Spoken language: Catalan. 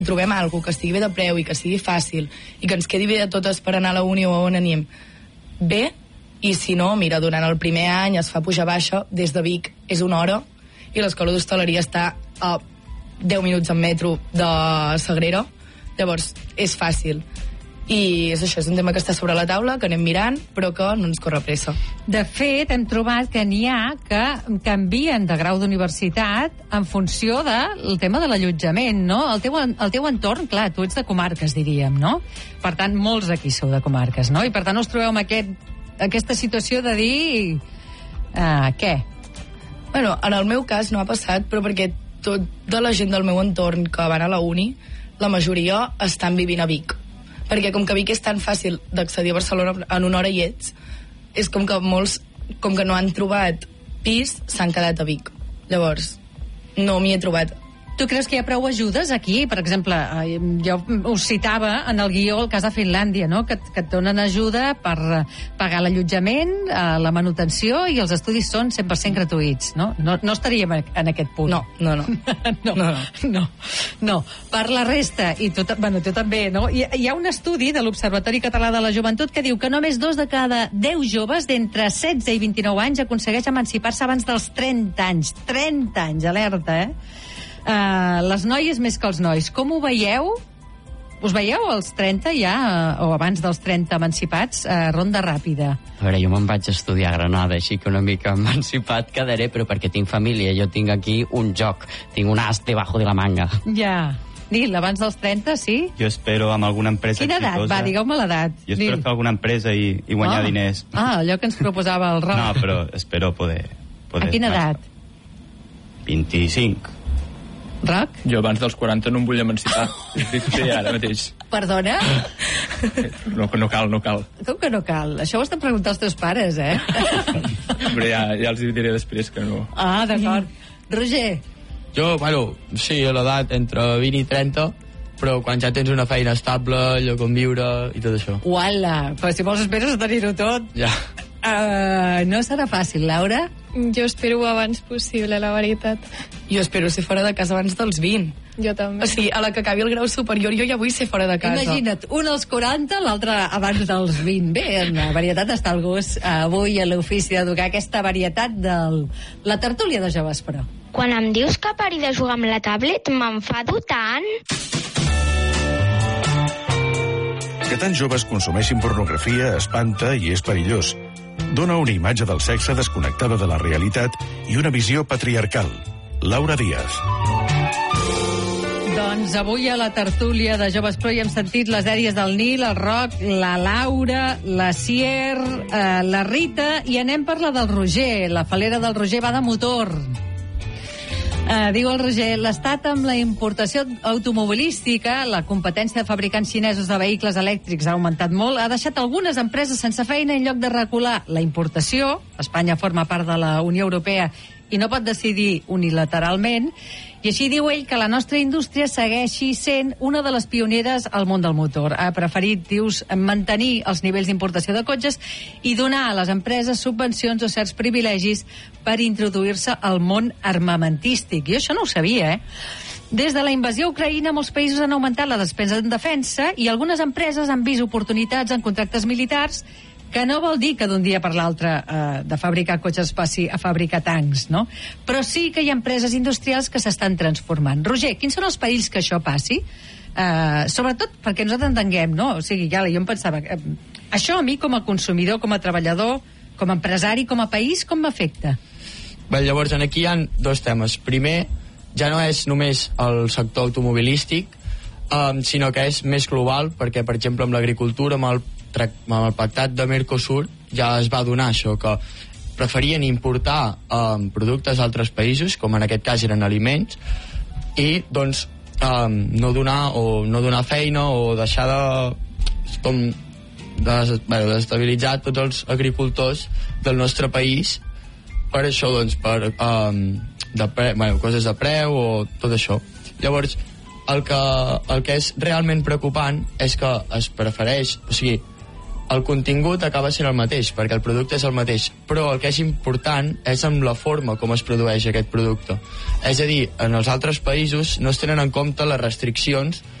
trobem alguna que estigui bé de preu i que sigui fàcil i que ens quedi bé a totes per anar a la uni o on anem, bé, i si no, mira, durant el primer any es fa puja-baixa, des de Vic és 1 hora i l'escola d'hostaleria està a 10 minuts en metro de Sagrera, llavors és fàcil. I és això, és un tema que està sobre la taula, que anem mirant, però que no ens corre pressa. De fet, hem trobat que n'hi ha que canvien de grau d'universitat en funció del tema de l'allotjament, no? El teu entorn, clar, tu ets de comarques, diríem, no? Per tant, molts aquí sou de comarques, no? I per tant us trobeu amb aquesta situació de dir... què? Bueno, en el meu cas no ha passat, però perquè tota la gent del meu entorn que van a la uni, la majoria estan vivint a Vic. Perquè com que Vic és tan fàcil d'accedir a Barcelona en 1 hora i ets, és com que molts, com que no han trobat pis, s'han quedat a Vic. Llavors, no m'hi he trobat. Tu creus que hi ha prou ajudes aquí? Per exemple, jo us citava en el guió el cas de Finlàndia, no? Que et donen ajuda per pagar l'allotjament, la manutenció i els estudis són 100% gratuïts, no? No estaríem en aquest punt. No. Per la resta, i tu també, no? Hi ha un estudi de l'Observatori Català de la Joventut que diu que només 2 de cada 10 joves d'entre 16 i 29 anys aconsegueix emancipar-se abans dels 30 anys. 30 anys, alerta, les noies més que els nois. Com ho veieu? Us veieu als 30 ja, o abans dels 30 emancipats? Ronda ràpida. A veure, jo me'n vaig estudiar a Granada, així que una mica emancipat quedaré, però perquè tinc família. Jo tinc aquí un joc, tinc un as debajo de la manga. Ja. Nil, abans dels 30, sí? Jo espero amb alguna empresa exitosa. Quina edat? Va, digueu-me l'edat. Jo espero fer alguna empresa i guanyar diners. Allò que ens proposava el Roc. No, però espero poder a quina edat? 25. Roc? Jo abans dels 40 no em vull emancipar. Sí, ara mateix. Perdona? No cal. Com que no cal? Això ho estan preguntant els teus pares, Però ja els diré després que no. D'acord. Roger? Jo, sí, a l'edat entre 20 i 30, però quan ja tens una feina estable, lloc on viure i tot això. Uala, però si vols esperes a tenir-ho tot. Ja. No serà fàcil, Laura? Jo espero abans possible, la veritat. Jo espero ser fora de casa abans dels 20. Jo també. O sigui, a la que acabi el grau superior jo ja vull ser fora de casa. Imagina't, un als 40, l'altre abans dels 20. Bé, en la varietat està el gust. Avui a l'ofici d'educar aquesta varietat de la tertúlia de joves, però. Quan em dius que pari de jugar amb la tablet, m'enfado tant. Que tants joves consumeixin pornografia espanta i és perillós. Dona una imatge del sexe desconnectada de la realitat i una visió patriarcal. Laura Díaz. Doncs avui a la tertúlia de Joves Pro hi hem sentit les dèries del Nil, el Roc, la Laura, la Sier, la Rita, i anem per la del Roger. La falera del Roger va de motor. Diu el Roger, l'Estat amb la importació automobilística, la competència de fabricants xinesos de vehicles elèctrics ha augmentat molt, ha deixat algunes empreses sense feina en lloc de recular la importació. Espanya forma part de la Unió Europea i no pot decidir unilateralment, i així diu ell que la nostra indústria segueixi sent una de les pioneres al món del motor. Ha preferit, dius, mantenir els nivells d'importació de cotxes i donar a les empreses subvencions o certs privilegis per introduir-se al món armamentístic. Jo això no ho sabia, Des de la invasió a Ucraïna, molts països han augmentat la despesa en defensa i algunes empreses han vist oportunitats en contractes militars, que no vol dir que d'un dia per l'altre de fabricar cotxes passi a fabricar tancs, no? Però sí que hi ha empreses industrials que s'estan transformant. Roger, quins són els perills que això passi? Sobretot perquè nosaltres entenguem, no? O sigui, jo em pensava... això a mi, com a consumidor, com a treballador, com a empresari, com a país, com m'afecta? Bé, llavors, aquí hi ha 2 temes. Primer, ja no és només el sector automobilístic, sinó que és més global, perquè, per exemple, amb l'agricultura, amb el pactat de Mercosur ja es va donar això, que preferien importar productes d'altres països, com en aquest cas eren aliments, i doncs no donar feina o deixar d'estabilitzar tots els agricultors del nostre país per això, doncs, per coses de preu o tot això. Llavors, el que és realment preocupant és que es prefereix, o sigui, el contingut acaba sent el mateix, perquè el producte és el mateix, però el que és important és amb la forma com es produeix aquest producte. És a dir, en els altres països no es tenen en compte les restriccions